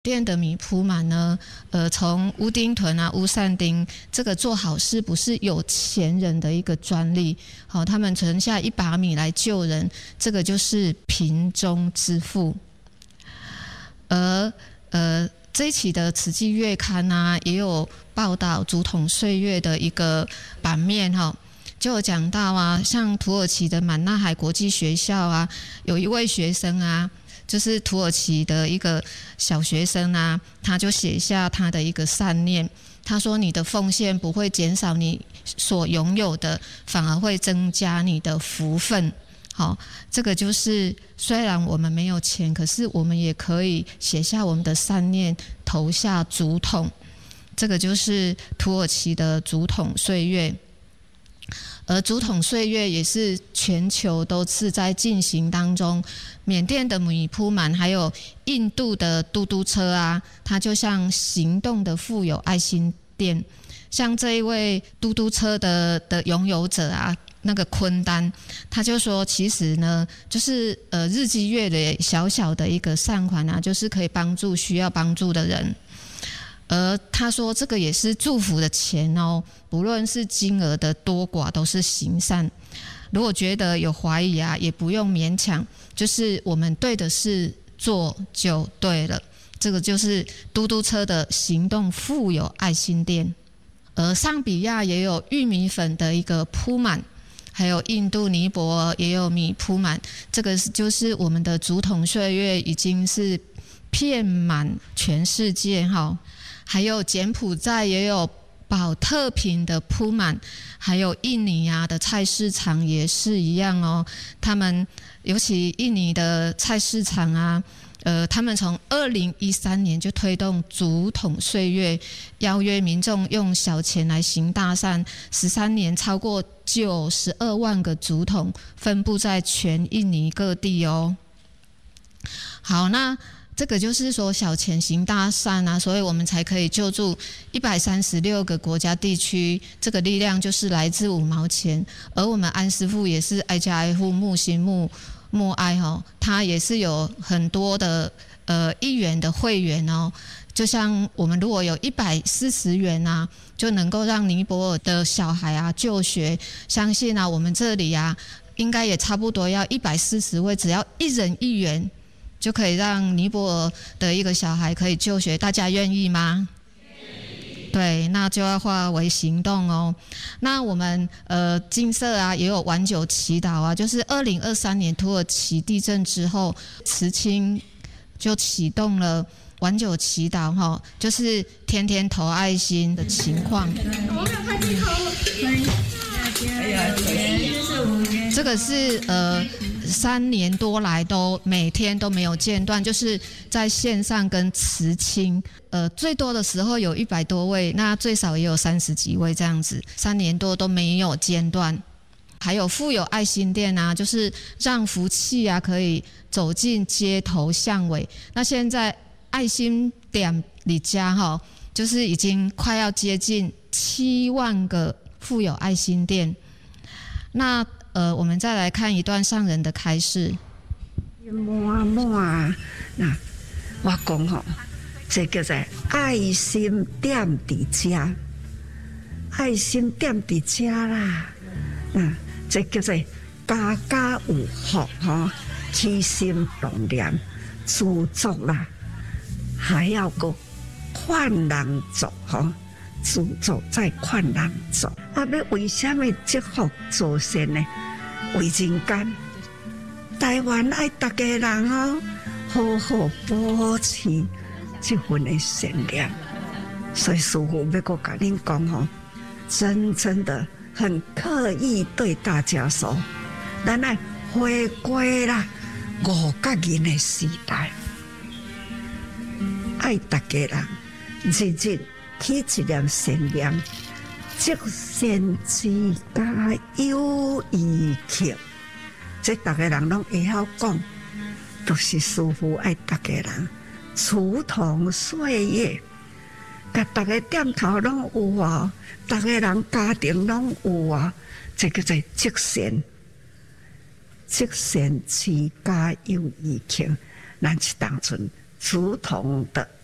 店的米铺满呢，从乌丁屯啊、乌善町这个做好事不是有钱人的一个专利，好，他们存下1把米来救人，这个就是贫中之富。而这一期的慈济月刊啊，也有报道竹筒岁月的一个版面哈，就有讲到啊，像土耳其的满纳海国际学校啊，有一位学生啊。就是土耳其的一个小学生啊，他就写下他的一个善念。他说：“你的奉献不会减少你所拥有的，反而会增加你的福分。”好，这个就是虽然我们没有钱，可是我们也可以写下我们的善念，投下竹筒。这个就是土耳其的竹筒岁月。而竹筒岁月也是全球都是在进行当中，缅甸的米铺满，还有印度的嘟嘟车啊，它就像行动的富有爱心店。像这一位嘟嘟车的拥有者啊，那个昆丹，他就说，其实呢，就是日积月累小小的一个善款啊，就是可以帮助需要帮助的人。而他说这个也是祝福的钱哦，不论是金额的多寡都是行善。如果觉得有怀疑啊，也不用勉强，就是我们对的事做就对了。这个就是嘟嘟车的行动富有爱心店。而上比亚也有玉米粉的一个铺满，还有印度尼泊尔也有米铺满，这个就是我们的竹筒岁月已经是遍满全世界哈。还有柬埔寨也有保特瓶的铺满，还有印尼啊的菜市场也是一样哦。他们尤其印尼的菜市场啊，他们从2013年就推动竹筒岁月，邀约民众用小钱来行大善，13年超过92万个竹筒分布在全印尼各地哦。好，那这个就是说小钱行大善啊，所以我们才可以救助136个国家地区，这个力量就是来自5毛钱。而我们安师父也是挨家挨户募心募爱哦，他也是有很多的1元的会员哦。就像我们如果有140元啊，就能够让尼泊尔的小孩啊就学，相信啊我们这里啊应该也差不多要140位，只要1人1元。就可以让尼泊尔的一个小孩可以就学，大家愿意吗？对，那就要化为行动哦。那我们金色啊也有晚九祈祷啊，就是2023年土耳其地震之后，慈青就启动了晚九祈祷哈，就是天天投爱心的情况。这个是3年多来都每天都没有间断，就是在线上跟慈青，最多的时候有100多位，那最少也有30几位这样子，3年多都没有间断。还有富有爱心店啊，就是让福气啊可以走进街头巷尾。那现在爱心点里家哈，就是已经快要接近7万个富有爱心店。那我们再来看一段上人的开示。 那我讲吼，这叫做爱心点伫遮，爱心点伫遮啦。这叫做家家有福吼，起心动念，知足啦，还要个劝人做吼。知足再劝人做，要为什么积福做善呢？为人间，台湾爱大家人哦，好好保持这份的善良。所以师父要搁甲恁讲吼，真的很刻意对大家说，咱爱回归啦5角人的时代，爱大家人，日日起一念善念，积善之家有余庆。这大家人拢会晓讲，都是师父爱大家人，如同岁月，甲大家点头拢有啊，大家人家庭拢有啊，这叫做积善。积善之家有余庆，咱是当阵如同的